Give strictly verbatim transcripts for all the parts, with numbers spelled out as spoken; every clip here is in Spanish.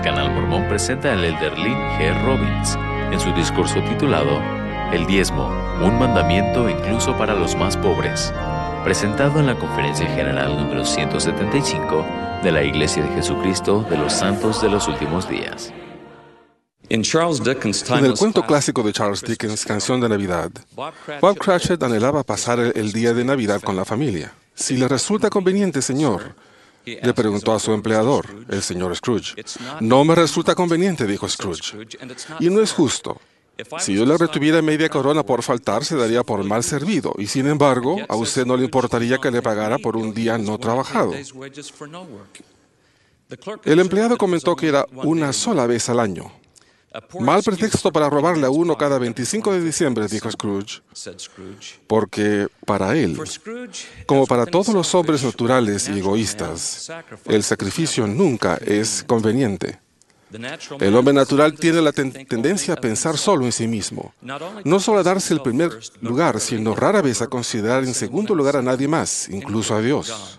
Canal Mormón presenta al elder Lynn G. Robbins en su discurso titulado El diezmo, un mandamiento incluso para los más pobres, presentado en la Conferencia General número ciento setenta y cinco de la Iglesia de Jesucristo de los Santos de los Últimos Días. En el cuento clásico de Charles Dickens, Canción de Navidad, Bob Cratchit anhelaba pasar el, el día de Navidad con la familia. Si le resulta conveniente, señor, le preguntó a su empleador, el señor Scrooge. No me resulta conveniente, dijo Scrooge, y no es justo. Si yo le retuviera media corona por faltar, se daría por mal servido, y sin embargo, a usted no le importaría que le pagara por un día no trabajado. El empleado comentó que era una sola vez al año. Mal pretexto para robarle a uno cada veinticinco de diciembre, dijo Scrooge, porque para él, como para todos los hombres naturales y egoístas, el sacrificio nunca es conveniente. El hombre natural tiene la ten- tendencia a pensar solo en sí mismo, no solo a darse el primer lugar, sino rara vez a considerar en segundo lugar a nadie más, incluso a Dios.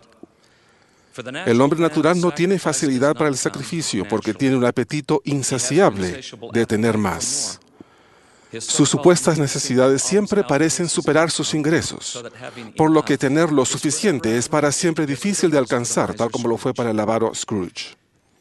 El hombre natural no tiene facilidad para el sacrificio porque tiene un apetito insaciable de tener más. Sus supuestas necesidades siempre parecen superar sus ingresos, por lo que tener lo suficiente es para siempre difícil de alcanzar, tal como lo fue para el avaro Scrooge.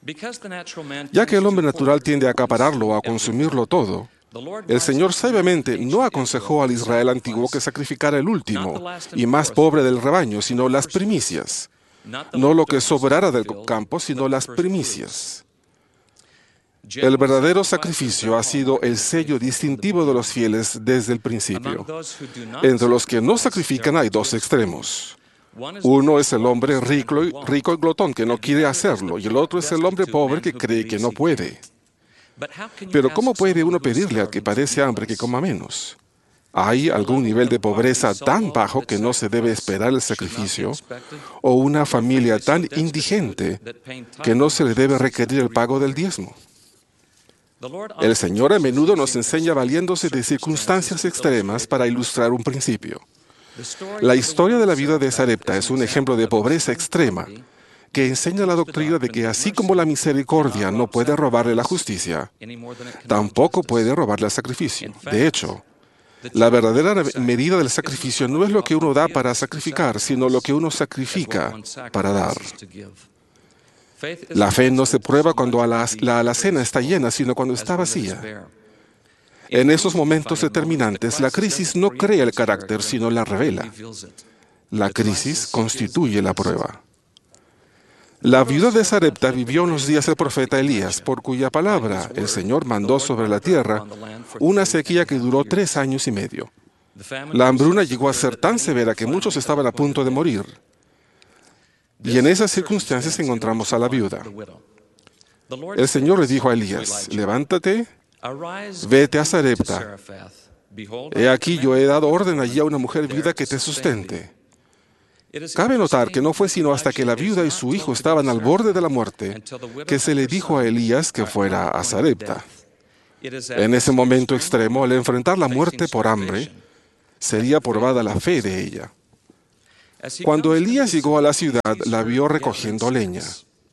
Ya que el hombre natural tiende a acapararlo o a consumirlo todo, el Señor sabiamente no aconsejó al Israel antiguo que sacrificara el último y más pobre del rebaño, sino las primicias. No lo que sobrara del campo, sino las primicias. El verdadero sacrificio ha sido el sello distintivo de los fieles desde el principio. Entre los que no sacrifican hay dos extremos. Uno es el hombre rico y, rico y glotón que no quiere hacerlo, y el otro es el hombre pobre que cree que no puede. Pero ¿cómo puede uno pedirle al que padece hambre que coma menos? ¿Hay algún nivel de pobreza tan bajo que no se debe esperar el sacrificio? ¿O una familia tan indigente que no se le debe requerir el pago del diezmo? El Señor a menudo nos enseña valiéndose de circunstancias extremas para ilustrar un principio. La historia de la vida de Sarepta es un ejemplo de pobreza extrema que enseña la doctrina de que así como la misericordia no puede robarle la justicia, tampoco puede robarle el sacrificio. De hecho, la verdadera medida del sacrificio no es lo que uno da para sacrificar, sino lo que uno sacrifica para dar. La fe no se prueba cuando la, la alacena está llena, sino cuando está vacía. En esos momentos determinantes, la crisis no crea el carácter, sino la revela. La crisis constituye la prueba. La viuda de Sarepta vivió en los días del profeta Elías, por cuya palabra el Señor mandó sobre la tierra una sequía que duró tres años y medio. La hambruna llegó a ser tan severa que muchos estaban a punto de morir. Y en esas circunstancias encontramos a la viuda. El Señor le dijo a Elías, levántate, vete a Sarepta. He aquí yo he dado orden allí a una mujer viuda que te sustente. Cabe notar que no fue sino hasta que la viuda y su hijo estaban al borde de la muerte que se le dijo a Elías que fuera a Sarepta. En ese momento extremo, al enfrentar la muerte por hambre, sería probada la fe de ella. Cuando Elías llegó a la ciudad, la vio recogiendo leña.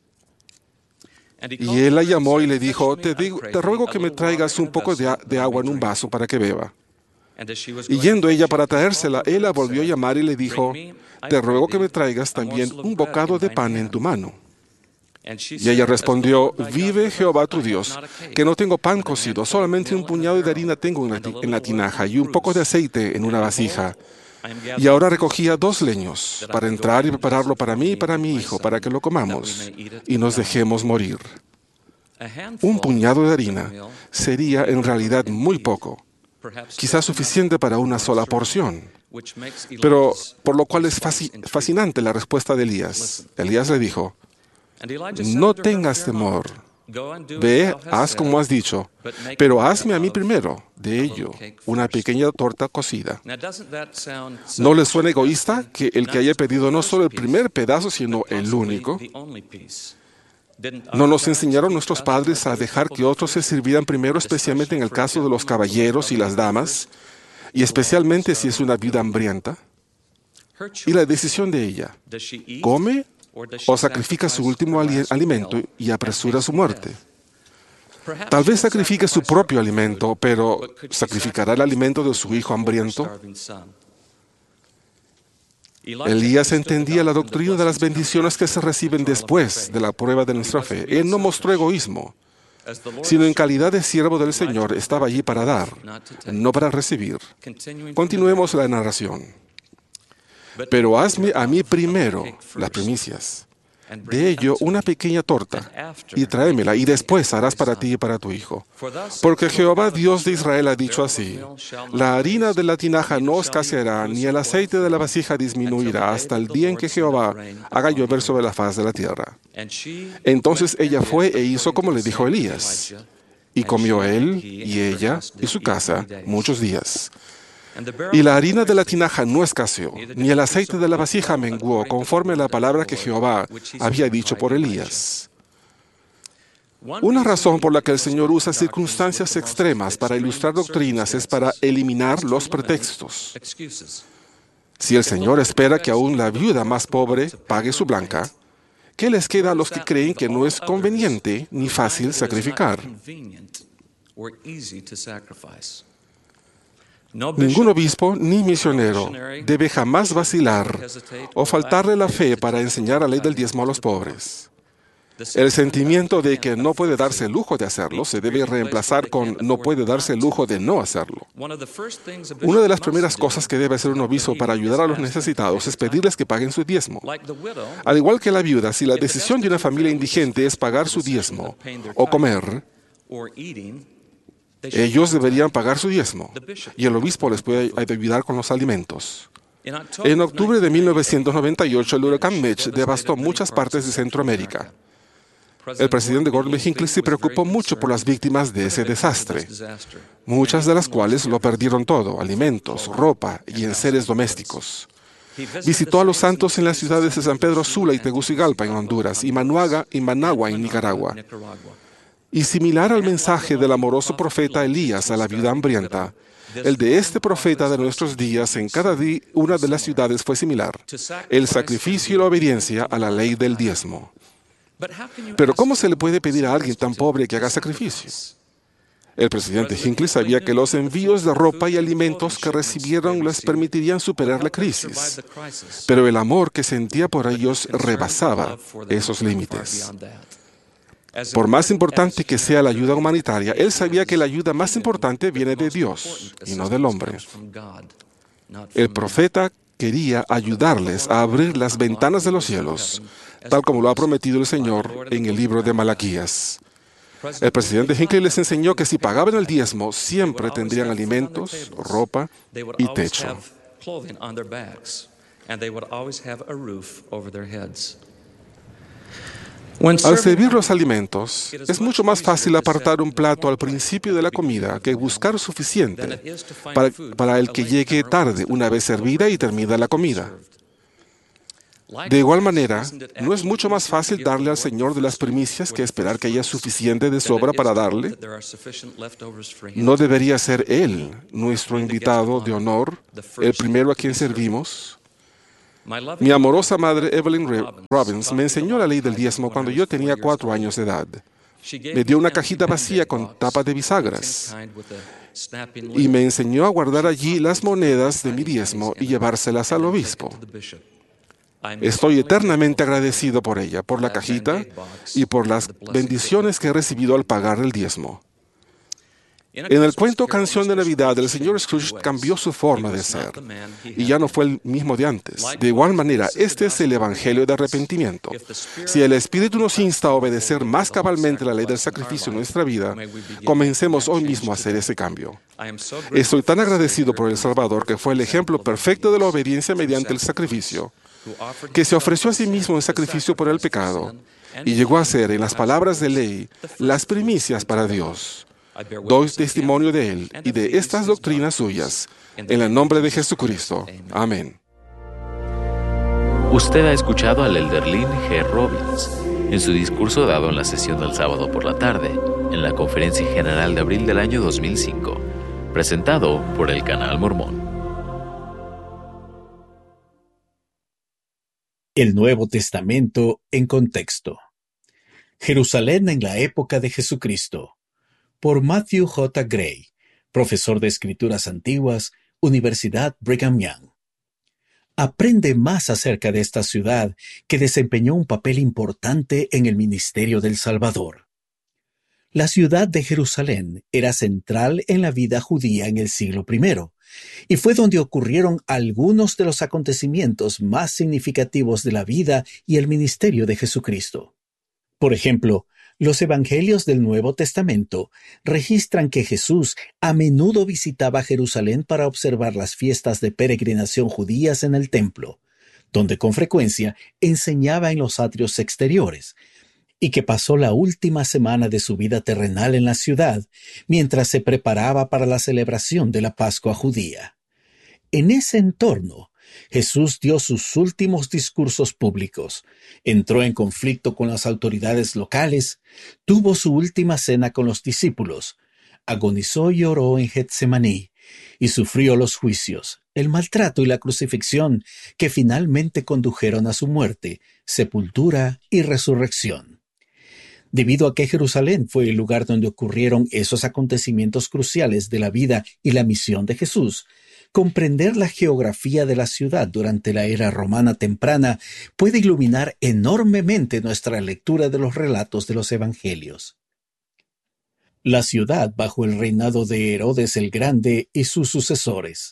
Y él la llamó y le dijo, te, digo, te ruego que me traigas un poco de, de agua en un vaso para que beba. Y yendo ella para traérsela, él la volvió a llamar y le dijo, te ruego que me traigas también un bocado de pan en tu mano. Y ella respondió, vive Jehová tu Dios, que no tengo pan cocido, solamente un puñado de harina tengo en la, en la tinaja y un poco de aceite en una vasija. Y ahora recogía dos leños para entrar y prepararlo para mí y para mi hijo, para que lo comamos y nos dejemos morir. Un puñado de harina sería en realidad muy poco, quizás suficiente para una sola porción. Pero por lo cual es fascinante la respuesta de Elías. Elías le dijo, no tengas temor. Ve, haz como has dicho, pero hazme a mí primero, de ello, una pequeña torta cocida. ¿No le suena egoísta que el que haya pedido no solo el primer pedazo, sino el único? ¿No nos enseñaron nuestros padres a dejar que otros se sirvieran primero, especialmente en el caso de los caballeros y las damas, y especialmente si es una viuda hambrienta? Y la decisión de ella, ¿come o sacrifica su último ali- alimento y apresura su muerte? Tal vez sacrifique su propio alimento, pero ¿sacrificará el alimento de su hijo hambriento? Elías entendía la doctrina de las bendiciones que se reciben después de la prueba de nuestra fe. Él no mostró egoísmo, sino en calidad de siervo del Señor estaba allí para dar, no para recibir. Continuemos la narración. Pero hazme a mí primero las primicias. De ello una pequeña torta, y tráemela, y después harás para ti y para tu hijo. Porque Jehová Dios de Israel ha dicho así: la harina de la tinaja no escaseará, ni el aceite de la vasija disminuirá, hasta el día en que Jehová haga llover sobre la faz de la tierra. Entonces ella fue e hizo como le dijo Elías, y comió él, y ella, y su casa, muchos días. Y la harina de la tinaja no escaseó, ni el aceite de la vasija menguó, conforme a la palabra que Jehová había dicho por Elías. Una razón por la que el Señor usa circunstancias extremas para ilustrar doctrinas es para eliminar los pretextos. Si el Señor espera que aún la viuda más pobre pague su blanca, ¿qué les queda a los que creen que no es conveniente ni fácil sacrificar? Ningún obispo ni misionero debe jamás vacilar o faltarle la fe para enseñar la ley del diezmo a los pobres. El sentimiento de que no puede darse el lujo de hacerlo se debe reemplazar con no puede darse el lujo de no hacerlo. Una de las primeras cosas que debe hacer un obispo para ayudar a los necesitados es pedirles que paguen su diezmo. Al igual que la viuda, si la decisión de una familia indigente es pagar su diezmo o comer, ellos deberían pagar su diezmo, y el obispo les puede ayudar con los alimentos. En octubre de mil novecientos noventa y ocho, el huracán Mitch devastó muchas partes de Centroamérica. El presidente Gordon B. Hinckley se preocupó mucho por las víctimas de ese desastre, muchas de las cuales lo perdieron todo: alimentos, ropa y enseres domésticos. Visitó a los santos en las ciudades de San Pedro Sula y Tegucigalpa en Honduras, y Manuaga y Managua en Nicaragua. Y similar al mensaje del amoroso profeta Elías a la viuda hambrienta, el de este profeta de nuestros días en cada día una de las ciudades fue similar: el sacrificio y la obediencia a la ley del diezmo. Pero ¿cómo se le puede pedir a alguien tan pobre que haga sacrificios? El presidente Hinckley sabía que los envíos de ropa y alimentos que recibieron les permitirían superar la crisis, pero el amor que sentía por ellos rebasaba esos límites. Por más importante que sea la ayuda humanitaria, él sabía que la ayuda más importante viene de Dios y no del hombre. El profeta quería ayudarles a abrir las ventanas de los cielos, tal como lo ha prometido el Señor en el libro de Malaquías. El presidente Hinckley les enseñó que si pagaban el diezmo, siempre tendrían alimentos, ropa y techo. Al servir los alimentos, es mucho más fácil apartar un plato al principio de la comida que buscar suficiente para, para el que llegue tarde, una vez servida y termina la comida. De igual manera, ¿no es mucho más fácil darle al Señor de las primicias que esperar que haya suficiente de sobra para darle? ¿No debería ser Él, nuestro invitado de honor, el primero a quien servimos? Mi amorosa madre Evelyn Robbins me enseñó la ley del diezmo cuando yo tenía cuatro años de edad. Me dio una cajita vacía con tapa de bisagras y me enseñó a guardar allí las monedas de mi diezmo y llevárselas al obispo. Estoy eternamente agradecido por ella, por la cajita y por las bendiciones que he recibido al pagar el diezmo. En el cuento Canción de Navidad, el señor Scrooge cambió su forma de ser y ya no fue el mismo de antes. De igual manera, este es el Evangelio de arrepentimiento. Si el Espíritu nos insta a obedecer más cabalmente la ley del sacrificio en nuestra vida, comencemos hoy mismo a hacer ese cambio. Estoy tan agradecido por el Salvador, que fue el ejemplo perfecto de la obediencia mediante el sacrificio, que se ofreció a sí mismo en sacrificio por el pecado y llegó a ser, en las palabras de ley, las primicias para Dios. Doy testimonio de Él y de estas doctrinas suyas, en el nombre de Jesucristo. Amén. Usted ha escuchado al elder Lynn G. Robbins en su discurso dado en la sesión del sábado por la tarde, en la Conferencia General de abril del año dos mil cinco, presentado por el Canal Mormón. El Nuevo Testamento en contexto. Jerusalén en la época de Jesucristo. por Matthew J. Gray, profesor de Escrituras Antiguas, Universidad Brigham Young. Aprende más acerca de esta ciudad que desempeñó un papel importante en el ministerio del Salvador. La ciudad de Jerusalén era central en la vida judía en el siglo primero, y fue donde ocurrieron algunos de los acontecimientos más significativos de la vida y el ministerio de Jesucristo. Por ejemplo, los evangelios del Nuevo Testamento registran que Jesús a menudo visitaba Jerusalén para observar las fiestas de peregrinación judías en el templo, donde con frecuencia enseñaba en los atrios exteriores, y que pasó la última semana de su vida terrenal en la ciudad, mientras se preparaba para la celebración de la Pascua judía. En ese entorno, Jesús dio sus últimos discursos públicos, entró en conflicto con las autoridades locales, tuvo su última cena con los discípulos, agonizó y oró en Getsemaní, y sufrió los juicios, el maltrato y la crucifixión que finalmente condujeron a su muerte, sepultura y resurrección. Debido a que Jerusalén fue el lugar donde ocurrieron esos acontecimientos cruciales de la vida y la misión de Jesús, comprender la geografía de la ciudad durante la era romana temprana puede iluminar enormemente nuestra lectura de los relatos de los evangelios. La ciudad bajo el reinado de Herodes el Grande y sus sucesores.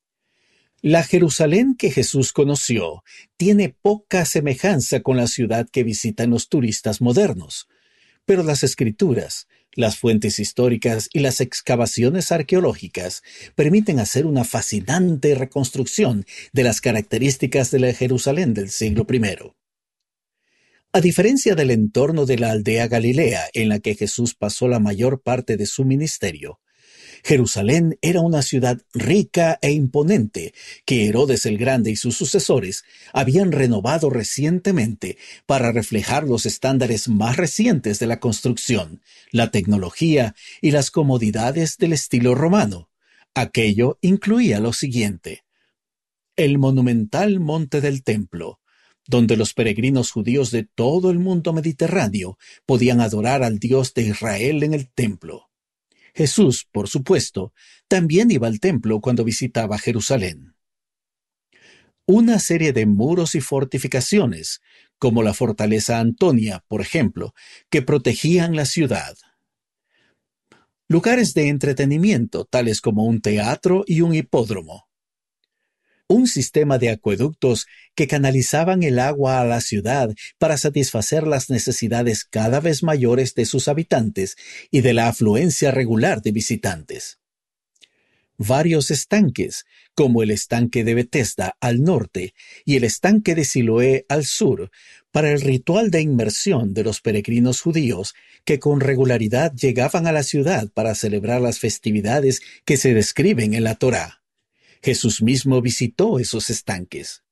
La Jerusalén que Jesús conoció tiene poca semejanza con la ciudad que visitan los turistas modernos, pero las escrituras, las fuentes históricas y las excavaciones arqueológicas permiten hacer una fascinante reconstrucción de las características de la Jerusalén del siglo primero. A diferencia del entorno de la aldea Galilea en la que Jesús pasó la mayor parte de su ministerio, Jerusalén era una ciudad rica e imponente que Herodes el Grande y sus sucesores habían renovado recientemente para reflejar los estándares más recientes de la construcción, la tecnología y las comodidades del estilo romano. Aquello incluía lo siguiente: el monumental Monte del Templo, donde los peregrinos judíos de todo el mundo mediterráneo podían adorar al Dios de Israel en el templo. Jesús, por supuesto, también iba al templo cuando visitaba Jerusalén. Una serie de muros y fortificaciones, como la fortaleza Antonia, por ejemplo, que protegían la ciudad. Lugares de entretenimiento, tales como un teatro y un hipódromo. Un sistema de acueductos que canalizaban el agua a la ciudad para satisfacer las necesidades cada vez mayores de sus habitantes y de la afluencia regular de visitantes. Varios estanques, como el estanque de Betesda al norte y el estanque de Siloé al sur, para el ritual de inmersión de los peregrinos judíos que con regularidad llegaban a la ciudad para celebrar las festividades que se describen en la Torá. Jesús mismo visitó esos estanques.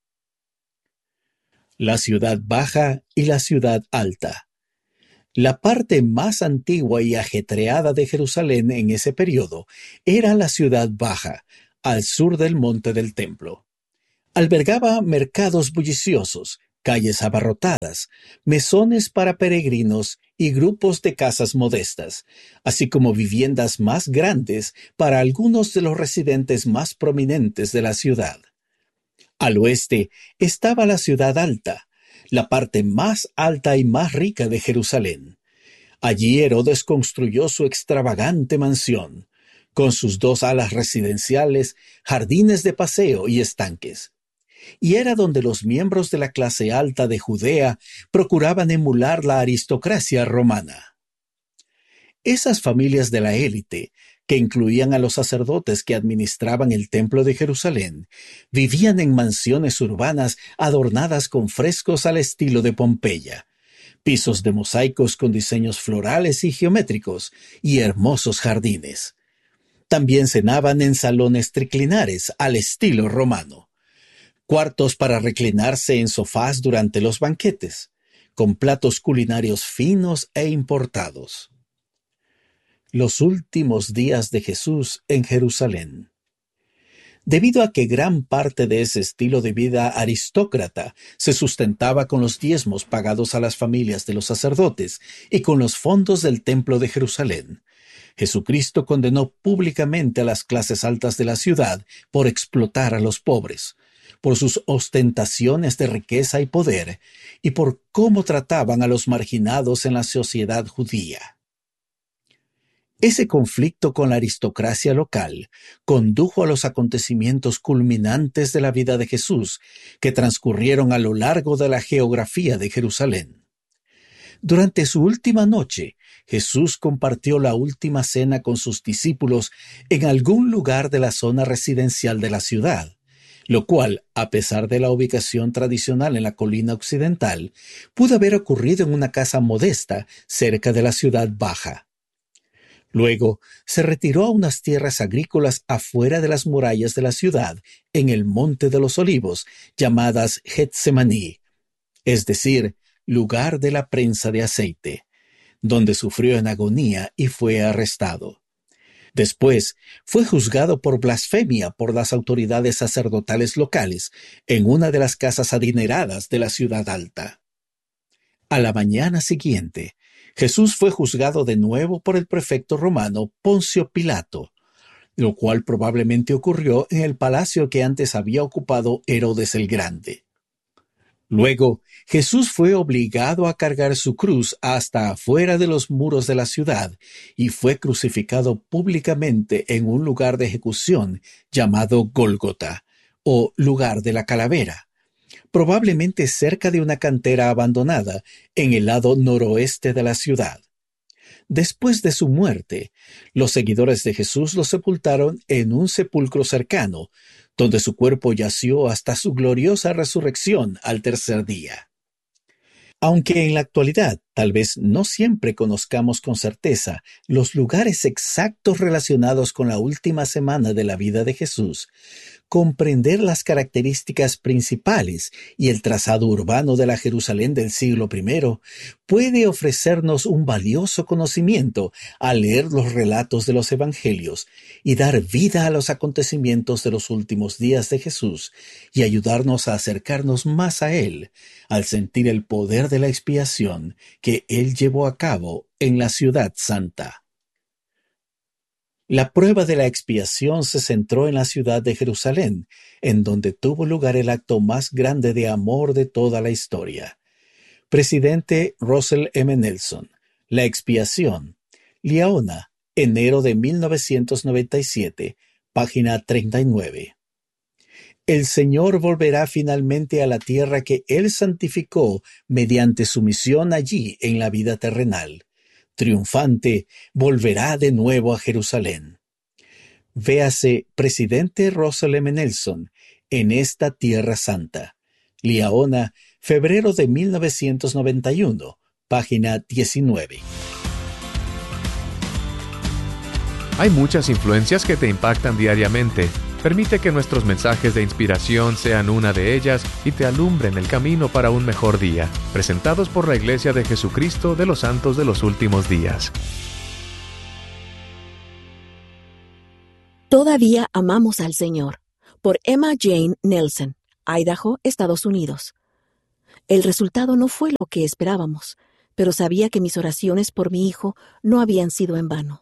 La ciudad baja y la ciudad alta. La parte más antigua y ajetreada de Jerusalén en ese periodo era la ciudad baja, al sur del monte del templo. Albergaba mercados bulliciosos, calles abarrotadas, mesones para peregrinos y grupos de casas modestas, así como viviendas más grandes para algunos de los residentes más prominentes de la ciudad. Al oeste estaba la ciudad alta, la parte más alta y más rica de Jerusalén. Allí Herodes construyó su extravagante mansión, con sus dos alas residenciales, jardines de paseo y estanques. Y era donde los miembros de la clase alta de Judea procuraban emular la aristocracia romana. Esas familias de la élite, que incluían a los sacerdotes que administraban el templo de Jerusalén, vivían en mansiones urbanas adornadas con frescos al estilo de Pompeya, pisos de mosaicos con diseños florales y geométricos y hermosos jardines. También cenaban en salones triclinares al estilo romano. Cuartos para reclinarse en sofás durante los banquetes, con platos culinarios finos e importados. Los últimos días de Jesús en Jerusalén. Debido a que gran parte de ese estilo de vida aristócrata se sustentaba con los diezmos pagados a las familias de los sacerdotes y con los fondos del templo de Jerusalén, Jesucristo condenó públicamente a las clases altas de la ciudad por explotar a los pobres, por sus ostentaciones de riqueza y poder, y por cómo trataban a los marginados en la sociedad judía. Ese conflicto con la aristocracia local condujo a los acontecimientos culminantes de la vida de Jesús, que transcurrieron a lo largo de la geografía de Jerusalén. Durante su última noche, Jesús compartió la última cena con sus discípulos en algún lugar de la zona residencial de la ciudad, lo cual, a pesar de la ubicación tradicional en la colina occidental, pudo haber ocurrido en una casa modesta cerca de la ciudad baja. Luego se retiró a unas tierras agrícolas afuera de las murallas de la ciudad, en el Monte de los Olivos, llamadas Getsemaní, es decir, lugar de la prensa de aceite, donde sufrió en agonía y fue arrestado. Después fue juzgado por blasfemia por las autoridades sacerdotales locales en una de las casas adineradas de la ciudad alta. A la mañana siguiente, Jesús fue juzgado de nuevo por el prefecto romano Poncio Pilato, lo cual probablemente ocurrió en el palacio que antes había ocupado Herodes el Grande. Luego, Jesús fue obligado a cargar su cruz hasta afuera de los muros de la ciudad y fue crucificado públicamente en un lugar de ejecución llamado Gólgota, o lugar de la calavera, probablemente cerca de una cantera abandonada en el lado noroeste de la ciudad. Después de su muerte, los seguidores de Jesús lo sepultaron en un sepulcro cercano, donde su cuerpo yació hasta su gloriosa resurrección al tercer día. Aunque en la actualidad tal vez no siempre conozcamos con certeza los lugares exactos relacionados con la última semana de la vida de Jesús, comprender las características principales y el trazado urbano de la Jerusalén del siglo primero puede ofrecernos un valioso conocimiento al leer los relatos de los evangelios y dar vida a los acontecimientos de los últimos días de Jesús y ayudarnos a acercarnos más a Él al sentir el poder de la expiación que Él llevó a cabo en la ciudad santa. La prueba de la expiación se centró en la ciudad de Jerusalén, en donde tuvo lugar el acto más grande de amor de toda la historia. Presidente Russell M. Nelson. La expiación. Liaona, enero de mil novecientos noventa y siete, página treinta y nueve. El Señor volverá finalmente a la tierra que Él santificó mediante su misión allí en la vida terrenal. Triunfante, volverá de nuevo a Jerusalén. Véase Presidente Russell M. Nelson en esta tierra santa. Liaona, febrero de mil novecientos noventa y uno, página diecinueve. Hay muchas influencias que te impactan diariamente. Permite que nuestros mensajes de inspiración sean una de ellas y te alumbren el camino para un mejor día. Presentados por la Iglesia de Jesucristo de los Santos de los Últimos Días. Todavía amamos al Señor. Por Emma Jane Nelson, Idaho, Estados Unidos. El resultado no fue lo que esperábamos, pero sabía que mis oraciones por mi hijo no habían sido en vano.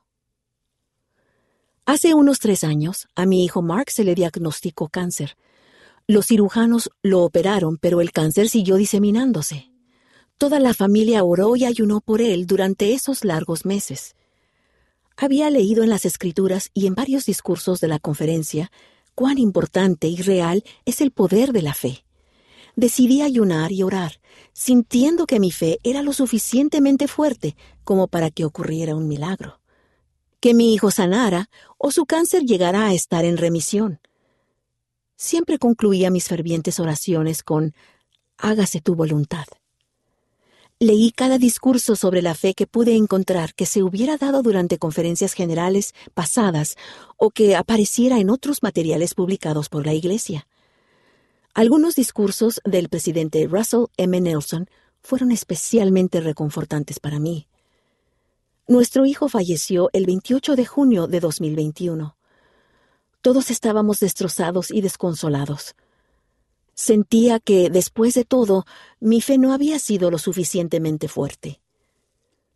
Hace unos tres años, a mi hijo Mark se le diagnosticó cáncer. Los cirujanos lo operaron, pero el cáncer siguió diseminándose. Toda la familia oró y ayunó por él durante esos largos meses. Había leído en las Escrituras y en varios discursos de la conferencia cuán importante y real es el poder de la fe. Decidí ayunar y orar, sintiendo que mi fe era lo suficientemente fuerte como para que ocurriera un milagro. Que mi hijo sanara o su cáncer llegara a estar en remisión. Siempre concluía mis fervientes oraciones con «Hágase tu voluntad». Leí cada discurso sobre la fe que pude encontrar que se hubiera dado durante conferencias generales pasadas o que apareciera en otros materiales publicados por la Iglesia. Algunos discursos del presidente Russell M. Nelson fueron especialmente reconfortantes para mí. Nuestro hijo falleció el veintiocho de junio de dos mil veintiuno. Todos estábamos destrozados y desconsolados. Sentía que, después de todo, mi fe no había sido lo suficientemente fuerte. Un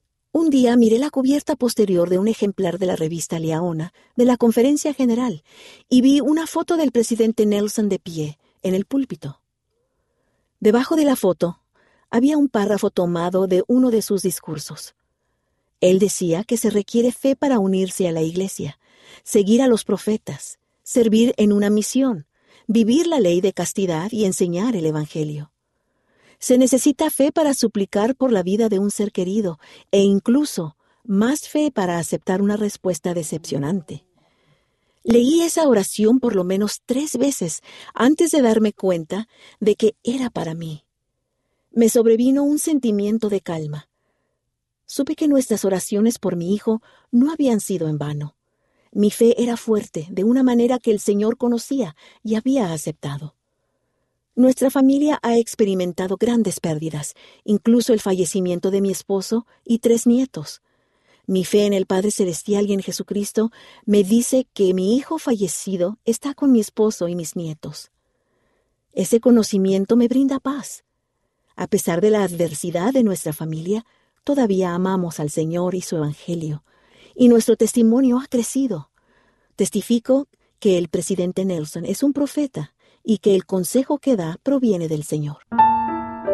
Un día miré la cubierta posterior de un ejemplar de la revista Liaona de la Conferencia General y vi una foto del presidente Nelson de pie en el púlpito. Debajo de la foto había un párrafo tomado de uno de sus discursos. Él decía que se requiere fe para unirse a la Iglesia, seguir a los profetas, servir en una misión, vivir la ley de castidad y enseñar el Evangelio. Se necesita fe para suplicar por la vida de un ser querido e incluso más fe para aceptar una respuesta decepcionante. Leí esa oración por lo menos tres veces antes de darme cuenta de que era para mí. Me sobrevino un sentimiento de calma. Supe que nuestras oraciones por mi hijo no habían sido en vano. Mi fe era fuerte, de una manera que el Señor conocía y había aceptado. Nuestra familia ha experimentado grandes pérdidas, incluso el fallecimiento de mi esposo y tres nietos. Mi fe en el Padre Celestial y en Jesucristo me dice que mi hijo fallecido está con mi esposo y mis nietos. Ese conocimiento me brinda paz. A pesar de la adversidad de nuestra familia, todavía amamos al Señor y su Evangelio, y nuestro testimonio ha crecido. Testifico que el presidente Nelson es un profeta y que el consejo que da proviene del Señor.